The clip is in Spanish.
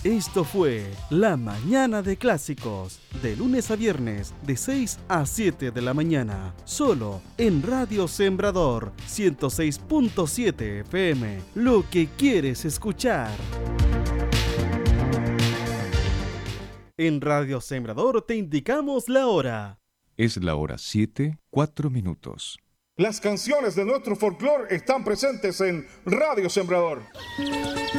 Esto fue La Mañana de Clásicos, de lunes a viernes, de 6 a 7 de la mañana, solo en Radio Sembrador 106.7 FM, lo que quieres escuchar. En Radio Sembrador te indicamos la hora. Es la hora 7:04. Las canciones de nuestro folclore están presentes en Radio Sembrador.